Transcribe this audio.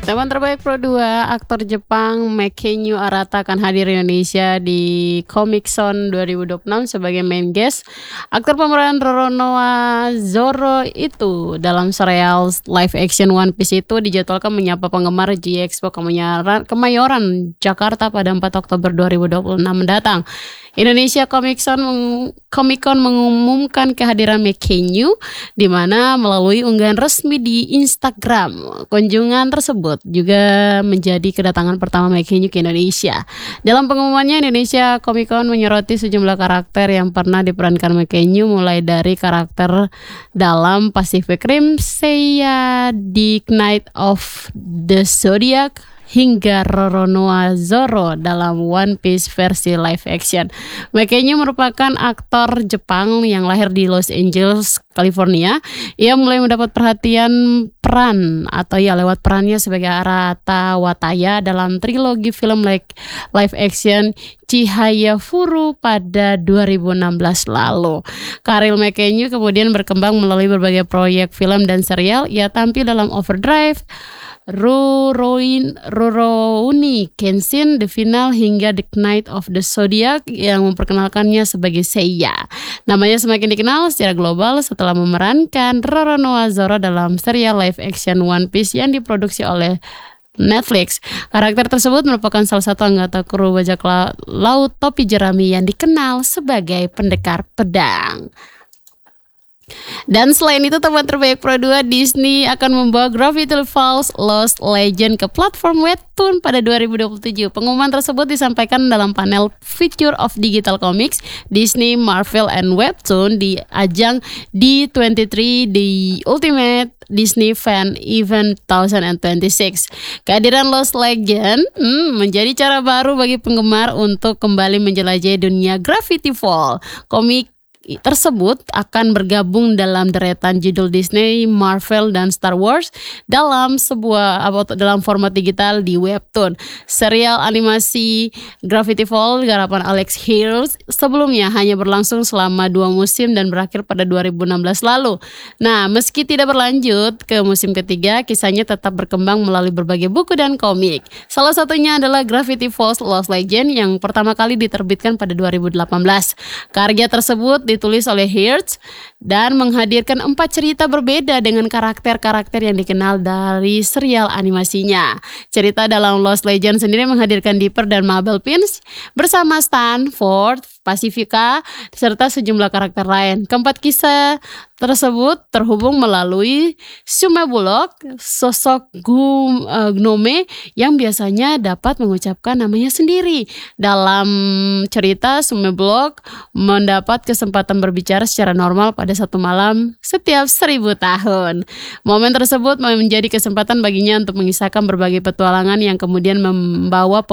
Teman terbaik Pro 2, aktor Jepang Makenyu Arata akan hadir di Indonesia di Comic-Con 2026 sebagai main guest. Aktor pemeran Roronoa Zoro itu dalam serial live action One Piece itu dijadwalkan menyapa penggemar di Expo Kemayoran, Jakarta pada 4 Oktober 2026 mendatang. Indonesia Comic-Con mengumumkan kehadiran Makenyu di mana melalui unggahan resmi di Instagram. Kunjungan tersebut juga menjadi kedatangan pertama Makenyu ke Indonesia. Dalam pengumumannya, Indonesia Comic-Con menyoroti sejumlah karakter yang pernah diperankan Makenyu, mulai dari karakter dalam Pacific Rim, Seiya di Knight of the Zodiac, hingga Roronoa Zoro dalam One Piece versi live action. Makenyu merupakan aktor Jepang yang lahir di Los Angeles, California. Ia mulai mendapat perhatian lewat perannya sebagai Arata Wataya dalam trilogi film live action Chihayafuru pada 2016 lalu. Karir Makenyu kemudian berkembang melalui berbagai proyek film dan serial. Ia tampil dalam Overdrive, Rurouni Kenshin, The Final, hingga The Knight of the Zodiac yang memperkenalkannya sebagai Seiya. Namanya semakin dikenal secara global setelah memerankan Roronoa Zoro dalam serial live action One Piece yang diproduksi oleh Netflix. Karakter tersebut merupakan salah satu anggota kru bajak laut topi jerami yang dikenal sebagai pendekar pedang. Dan selain itu, teman terbaik Pro 2, Disney akan membawa Gravity Falls Lost Legend ke platform Webtoon pada 2027. Pengumuman tersebut disampaikan dalam panel Future of Digital Comics, Disney, Marvel, and Webtoon di ajang D23 The Ultimate Disney Fan Event 2026. Kehadiran Lost Legend menjadi cara baru bagi penggemar untuk kembali menjelajahi dunia Gravity Falls. Komik tersebut akan bergabung dalam deretan judul Disney, Marvel, dan Star Wars dalam format digital di Webtoon. Serial animasi Gravity Falls garapan Alex Hirsch sebelumnya hanya berlangsung selama 2 musim dan berakhir pada 2016 lalu. Nah, meski tidak berlanjut ke musim ketiga, kisahnya tetap berkembang melalui berbagai buku dan komik. Salah satunya adalah Gravity Falls Lost Legend yang pertama kali diterbitkan pada 2018. Karya tersebut ditulis oleh Hirsch dan menghadirkan 4 cerita berbeda dengan karakter-karakter yang dikenal dari serial animasinya. Cerita dalam Lost Legend sendiri menghadirkan Dipper dan Mabel Finch bersama Stan, Ford, Pacifica, serta sejumlah karakter lain. Keempat kisah tersebut terhubung melalui Sume Bullock, sosok gnome yang biasanya dapat mengucapkan namanya sendiri. Dalam cerita, Sume Bullock mendapat kesempatan berbicara secara normal pada satu malam setiap 1000 tahun. Momen tersebut menjadi kesempatan baginya untuk mengisahkan berbagai petualangan yang kemudian membawa